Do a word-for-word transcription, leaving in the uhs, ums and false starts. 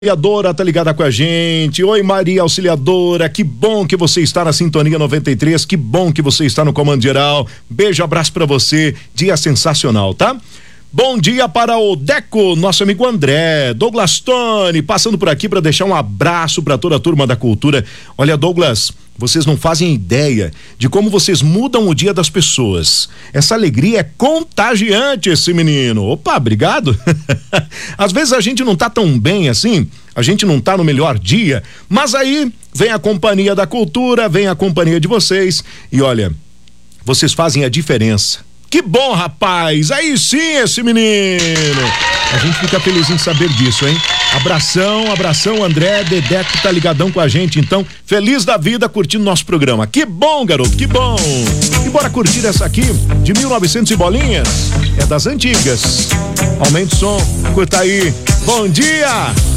Auxiliadora tá ligada com a gente. Oi, Maria Auxiliadora, que bom que você está na Sintonia noventa e três, que bom que você está no Comando Geral. Beijo, abraço pra você, dia sensacional, tá? Bom dia para o Deco, nosso amigo André, Douglas Tony, passando por aqui para deixar um abraço para toda a turma da cultura. Olha, Douglas, vocês não fazem ideia de como vocês mudam o dia das pessoas. Essa alegria é contagiante, esse menino. Opa, obrigado. Às vezes a gente não tá tão bem assim, a gente não tá no melhor dia, mas aí vem a companhia da cultura, vem a companhia de vocês e olha, vocês fazem a diferença. Que bom, rapaz! Aí sim, esse menino! A gente fica feliz em saber disso, hein? Abração, abração, André, Dedeco tá ligadão com a gente, então, feliz da vida curtindo nosso programa. Que bom, garoto, que bom! E bora curtir essa aqui, de mil e novecentos e bolinhas, é das antigas. Aumente o som, curta aí. Bom dia!